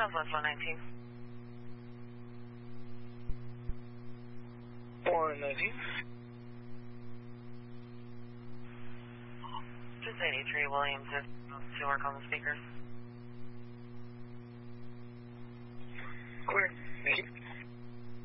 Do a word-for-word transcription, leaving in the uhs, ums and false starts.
Southwest one nineteen. one nineteen. Just eighty-three Williams, to work on the speakers.